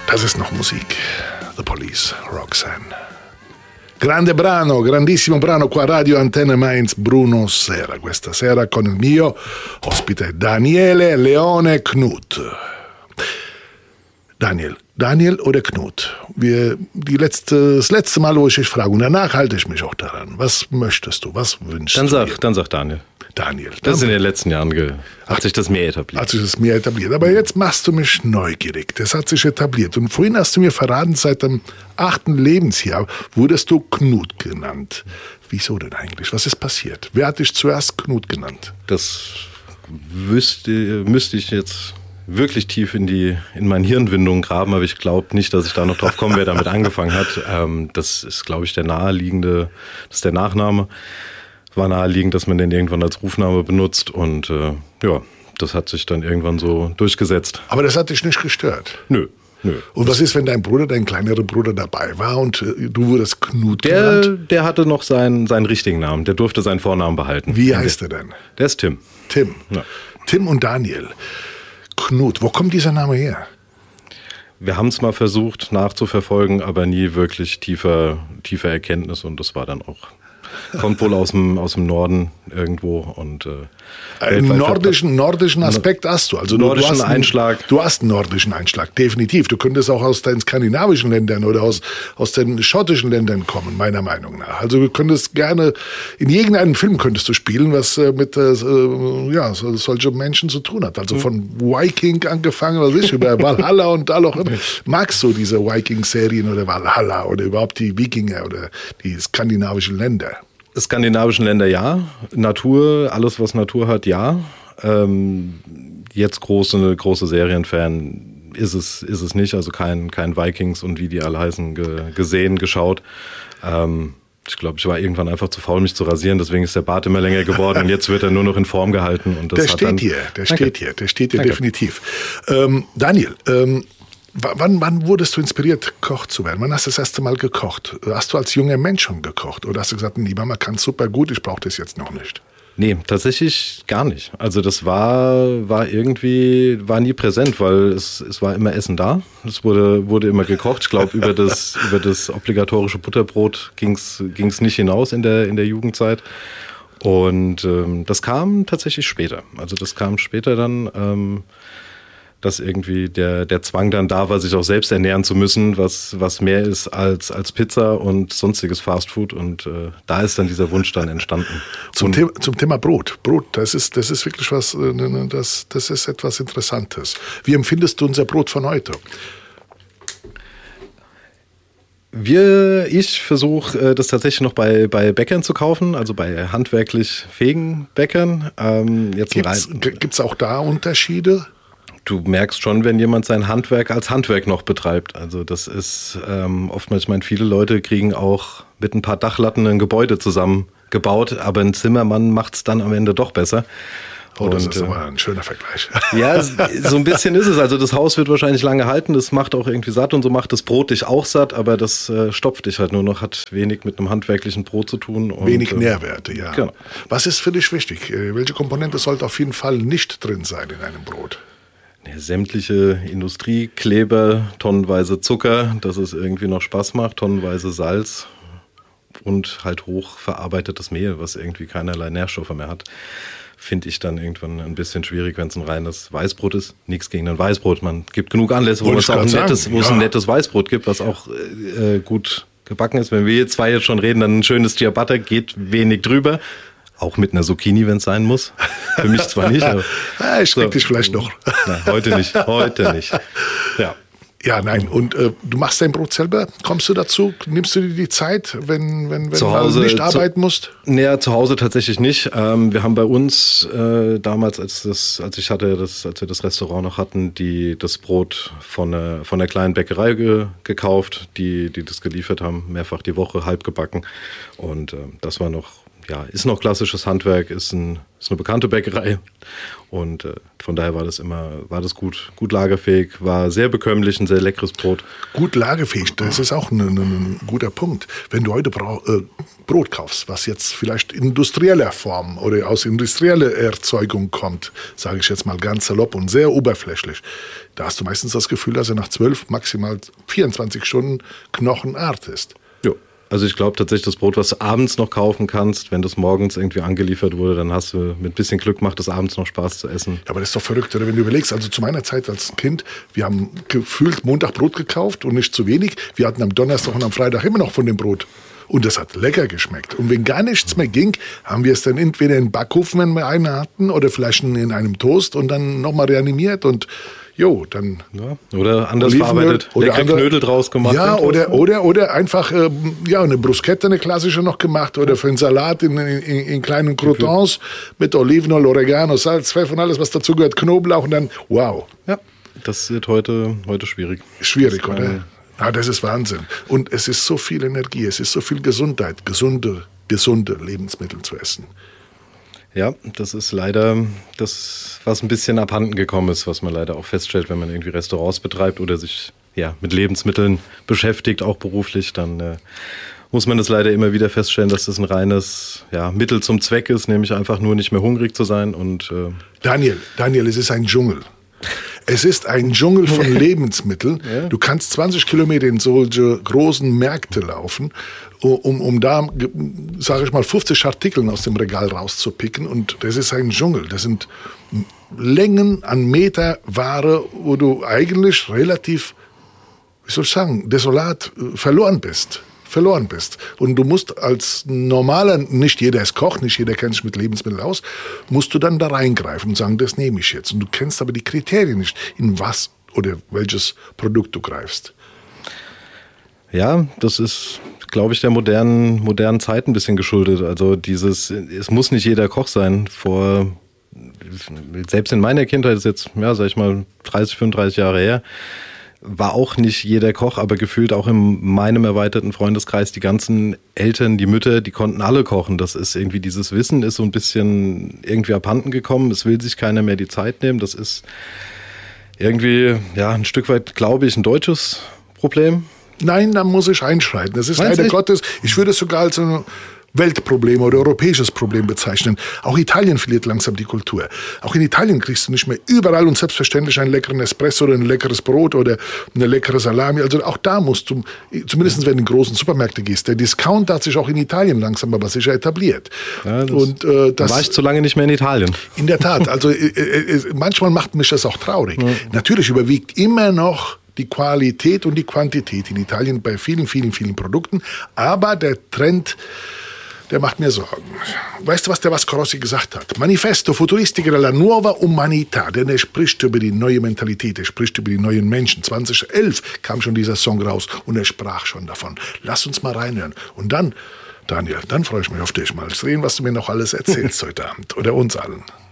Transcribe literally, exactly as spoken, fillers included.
Das ist noch Musik. The Police, Roxanne. Grande brano, grandissimo brano qua Radio Antenne Mainz, Bruno Serra. Questa sera con il mio ospite Daniele Leone Knut. Daniel, Daniel oder Knut? Wir, die letzte, das letzte Mal, wo ich dich frage, und danach halte ich mich auch daran. Was möchtest du, was wünschst dann du sag, dir? Dann sag Daniel. Daniel. Das ist in den letzten Jahren, ge- hat sich das mehr etabliert. Hat sich das mehr etabliert. Aber jetzt machst du mich neugierig. Das hat sich etabliert. Und vorhin hast du mir verraten, seit dem achten Lebensjahr wurdest du Knut genannt. Wieso denn eigentlich? Was ist passiert? Wer hat dich zuerst Knut genannt? Das wüsste, müsste ich jetzt wirklich tief in die in meinen Hirnwindungen graben, aber ich glaube nicht, dass ich da noch drauf komme, wer damit angefangen hat. Ähm, das ist, glaube ich, der naheliegende, das ist der Nachname. War naheliegend, dass man den irgendwann als Rufname benutzt und äh, ja, das hat sich dann irgendwann so durchgesetzt. Aber das hat dich nicht gestört? Nö, nö. Und was ist, wenn dein Bruder, dein kleinerer Bruder dabei war und äh, du wurdest Knut Der, genannt? der hatte noch seinen, seinen richtigen Namen, der durfte seinen Vornamen behalten. Wie heißt er denn? Der ist Tim. Tim. Ja. Tim und Daniel. Knut, wo kommt dieser Name her? Wir haben es mal versucht nachzuverfolgen, aber nie wirklich tiefer, tiefer Erkenntnis und das war dann auch, kommt wohl aus dem, aus dem Norden irgendwo und äh, Einen nordischen, nordischen Aspekt hast du. Also nordischen du hast einen, Einschlag. Du hast einen nordischen Einschlag, definitiv. Du könntest auch aus den skandinavischen Ländern oder aus, aus den schottischen Ländern kommen, meiner Meinung nach. Also du könntest gerne, in irgendeinem Film könntest du spielen, was äh, mit äh, ja, so, solche Menschen zu tun hat. Also von Viking angefangen, was ich, über Valhalla und all auch immer. Magst du diese Viking-Serien oder Valhalla oder überhaupt die Wikinger oder die skandinavischen Länder? Skandinavischen Länder ja, Natur, alles was Natur hat, ja. Ähm, jetzt große, große Serienfan ist es, ist es nicht, also kein, kein Vikings und wie die alle heißen ge, gesehen, geschaut. Ähm, ich glaube, ich war irgendwann einfach zu faul, mich zu rasieren, deswegen ist der Bart immer länger geworden und jetzt wird er nur noch in Form gehalten. Und das der hat steht dann, hier, der Danke. steht hier, der steht hier Danke. definitiv. Ähm, Daniel, ähm, w- wann, wann wurdest du inspiriert, Koch zu werden? Wann hast du das erste Mal gekocht? Hast du als junger Mensch schon gekocht? Oder hast du gesagt, die Mama kann super gut, ich brauche das jetzt noch nicht? Nee, tatsächlich gar nicht. Also das war, war irgendwie, war nie präsent, weil es, es war immer Essen da. Es wurde, wurde immer gekocht. Ich glaube, über das, über das obligatorische Butterbrot ging's, ging's nicht hinaus in der, in der Jugendzeit. Und ähm, das kam tatsächlich später. Also das kam später dann, ähm, dass irgendwie der, der Zwang dann da war, sich auch selbst ernähren zu müssen, was, was mehr ist als, als Pizza und sonstiges Fastfood. Und äh, da ist dann dieser Wunsch dann entstanden. Zum, Und Thema, zum Thema Brot. Brot, das ist, das ist wirklich was, äh, das, das ist etwas Interessantes. Wie empfindest du unser Brot von heute? Wir, ich versuche das tatsächlich noch bei, bei Bäckern zu kaufen, also bei handwerklich fähigen Bäckern. Ähm, jetzt Gibt's, rein, gibt's auch da Unterschiede? du merkst schon, wenn jemand sein Handwerk als Handwerk noch betreibt. Also das ist ähm, oftmals, ich meine, viele Leute kriegen auch mit ein paar Dachlatten ein Gebäude zusammengebaut, aber ein Zimmermann macht es dann am Ende doch besser. Oh, das Und, ist äh, aber ein schöner Vergleich. Ja, so ein bisschen ist es. Also das Haus wird wahrscheinlich lange halten, das macht auch irgendwie satt und so macht das Brot dich auch satt, aber das äh, stopft dich halt nur noch, hat wenig mit einem handwerklichen Brot zu tun. Und, Wenig äh, Nährwerte, ja. Genau. Was ist für dich wichtig? Äh, Welche Komponente sollte auf jeden Fall nicht drin sein in einem Brot? Ja, sämtliche Industriekleber, tonnenweise Zucker, dass es irgendwie noch Spaß macht, tonnenweise Salz und halt hochverarbeitetes Mehl, was irgendwie keinerlei Nährstoffe mehr hat. Finde ich dann irgendwann ein bisschen schwierig, wenn es ein reines Weißbrot ist. Nichts gegen ein Weißbrot. Man gibt genug Anlässe, wo, Wollte es, ich auch ein grad nettes, sagen, wo es ja. ein nettes Weißbrot gibt, was auch äh, gut gebacken ist. Wenn wir jetzt zwei jetzt schon reden, dann ein schönes Ciabatta, geht wenig drüber. Auch mit einer Zucchini, wenn es sein muss. Für mich zwar nicht, aber... Ah, ich krieg dich vielleicht noch. Nein, heute nicht. Heute nicht. Ja. Ja, nein. Und äh, du machst dein Brot selber? Kommst du dazu? Nimmst du dir die Zeit, wenn, wenn, wenn Zu du Hause, nicht zu- arbeiten musst? Naja, zu Hause tatsächlich nicht. Ähm, wir haben bei uns äh, damals, als das, als ich hatte, das, als wir das Restaurant noch hatten, die das Brot von der, von der kleinen Bäckerei ge, gekauft, die, die das geliefert haben, mehrfach die Woche, halb gebacken. Und äh, das war noch ja, ist noch klassisches Handwerk, ist, ein, ist eine bekannte Bäckerei und äh, von daher war das immer, war das gut, gut lagerfähig, war sehr bekömmlich, ein sehr leckeres Brot. Gut lagerfähig, das ist auch ein, ein guter Punkt. Wenn du heute Bra äh, Brot kaufst, was jetzt vielleicht in industrieller Form oder aus industrieller Erzeugung kommt, sage ich jetzt mal ganz salopp und sehr oberflächlich, da hast du meistens das Gefühl, dass er nach zwölf, maximal vierundzwanzig Stunden knochenart ist. Ja. Also ich glaube tatsächlich, das Brot, was du abends noch kaufen kannst, wenn das morgens irgendwie angeliefert wurde, dann hast du mit ein bisschen Glück, macht es abends noch Spaß zu essen. Ja, aber das ist doch verrückt, oder? Wenn du überlegst, also zu meiner Zeit als Kind, wir haben gefühlt Montag Brot gekauft und nicht zu wenig. Wir hatten am Donnerstag und am Freitag immer noch von dem Brot. Und das hat lecker geschmeckt. Und wenn gar nichts mehr ging, haben wir es dann entweder in den Backofen, wenn wir einen hatten, oder vielleicht in einem Toast und dann nochmal reanimiert und jo, dann... Ja, oder anders verarbeitet, oder lecker andere, Knödel draus gemacht. Ja, oder, oder, oder einfach ähm, ja, eine Bruschetta, eine klassische noch gemacht oder für einen Salat in, in, in kleinen Croutons mit Olivenöl, Oregano, Salz, Pfeffer und alles, was dazu gehört, Knoblauch und dann, wow. Ja, das wird heute, heute schwierig. Schwierig, das oder? Ja, das ist Wahnsinn. Und es ist so viel Energie, es ist so viel Gesundheit, gesunde, gesunde Lebensmittel zu essen. Ja, das ist leider das, was ein bisschen abhanden gekommen ist, was man leider auch feststellt, wenn man irgendwie Restaurants betreibt oder sich ja, mit Lebensmitteln beschäftigt, auch beruflich, dann äh, muss man das leider immer wieder feststellen, dass das ein reines ja, Mittel zum Zweck ist, nämlich einfach nur nicht mehr hungrig zu sein. Und, äh Daniel, Daniel, es ist ein Dschungel. Es ist ein Dschungel von Lebensmitteln. Ja. Du kannst zwanzig Kilometer in solche großen Märkte laufen, um, um da, sage ich mal, fünfzig Artikeln aus dem Regal rauszupicken. Und das ist ein Dschungel. Das sind Längen an Meter Ware, wo du eigentlich relativ, wie soll ich sagen, desolat verloren bist. verloren bist. Und du musst als normaler, nicht jeder ist Koch, nicht jeder kennt sich mit Lebensmitteln aus, musst du dann da reingreifen und sagen, das nehme ich jetzt. Und du kennst aber die Kriterien nicht, in was oder welches Produkt du greifst. Ja, das ist, glaube ich, der modernen, modernen Zeit ein bisschen geschuldet. Also dieses, es muss nicht jeder Koch sein. Vor, selbst in meiner Kindheit, ist jetzt, ja, sag ich mal, dreißig, fünfunddreißig Jahre her, war auch nicht jeder Koch, aber gefühlt auch in meinem erweiterten Freundeskreis, die ganzen Eltern, die Mütter, die konnten alle kochen. Das ist irgendwie, dieses Wissen ist so ein bisschen irgendwie abhanden gekommen. Es will sich keiner mehr die Zeit nehmen. Das ist irgendwie, ja, ein Stück weit, glaube ich, ein deutsches Problem. Nein, da muss ich einschreiten. Das ist Meinst leider du? Gottes, ich würde es sogar als ein Weltproblem oder europäisches Problem bezeichnen. Auch Italien verliert langsam die Kultur. Auch in Italien kriegst du nicht mehr überall und selbstverständlich einen leckeren Espresso oder ein leckeres Brot oder eine leckere Salami. Also auch da musst du, zumindest wenn du in großen Supermärkte gehst, der Discount hat sich auch in Italien langsam aber sicher etabliert. Ja, das und, äh, das war ich zu lange nicht mehr in Italien. In der Tat. Also äh, äh, manchmal macht mich das auch traurig. Ja. Natürlich überwiegt immer noch die Qualität und die Quantität in Italien bei vielen, vielen, vielen Produkten. Aber der Trend, der macht mir Sorgen. Weißt du, was der Vasco Rossi gesagt hat? Manifesto futuristico della nuova umanità. Denn er spricht über die neue Mentalität, er spricht über die neuen Menschen. zweitausendelf kam schon dieser Song raus und er sprach schon davon. Lass uns mal reinhören. Und dann, Daniel, dann freue ich mich auf dich mal. Sehen, was du mir noch alles erzählst heute Abend. Oder uns allen.